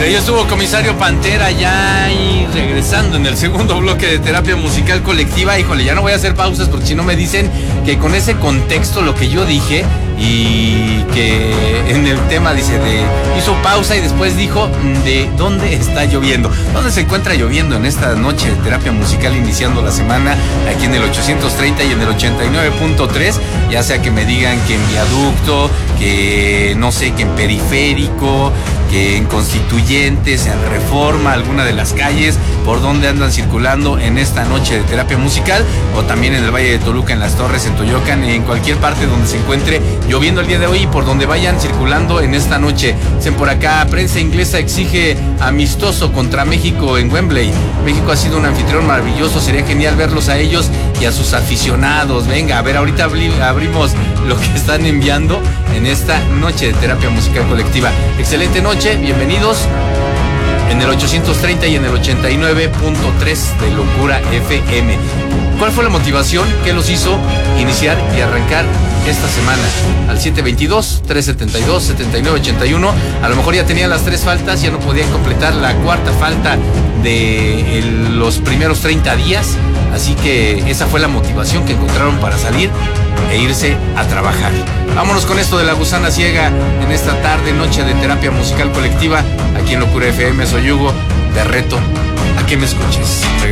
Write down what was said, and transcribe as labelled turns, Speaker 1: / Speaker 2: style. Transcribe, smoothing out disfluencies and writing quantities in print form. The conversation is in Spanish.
Speaker 1: Ahí estuvo Comisario Pantera ya y regresando en el segundo bloque de Terapia Musical Colectiva. Híjole, ya no voy a hacer pausas porque si no me dicen que con ese contexto lo que yo dije y que en el tema dice hizo pausa y después dijo de dónde está lloviendo. ¿Dónde se encuentra lloviendo en esta noche de Terapia Musical iniciando la semana aquí en el 830 y en el 89.3? Ya sea que me digan que en Viaducto, que no sé, que en Periférico, que en Constituyentes, en Reforma, alguna de las calles por donde andan circulando en esta noche de Terapia Musical, o también en el Valle de Toluca, en Las Torres, en Toyocan, en cualquier parte donde se encuentre lloviendo el día de hoy y por donde vayan circulando en esta noche. Dicen por acá, prensa inglesa exige amistoso contra México en Wembley. México ha sido un anfitrión maravilloso, sería genial verlos a ellos y a sus aficionados. Venga, a ver, ahorita abrimos lo que están enviando en esta noche de Terapia Musical Colectiva. Excelente noche, bienvenidos en el 830 y en el 89.3 de Locura FM. ¿Cuál fue la motivación que los hizo iniciar y arrancar esta semana? Al 722-372-7981. A lo mejor ya tenían las 3 faltas, ya no podían completar la 4ª falta de los primeros 30 días. Así que esa fue la motivación que encontraron para salir e irse a trabajar. Vámonos con esto de La Gusana Ciega en esta tarde, noche de Terapia Musical Colectiva. Aquí en Locura FM, soy Hugo, te reto a que me escuches.